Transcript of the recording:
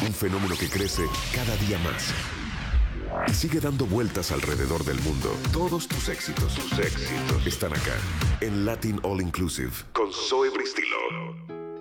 Un fenómeno que crece cada día más. Y sigue dando vueltas alrededor del mundo. Todos tus éxitos están acá. En Latin All Inclusive. Con Zoe Bristilo.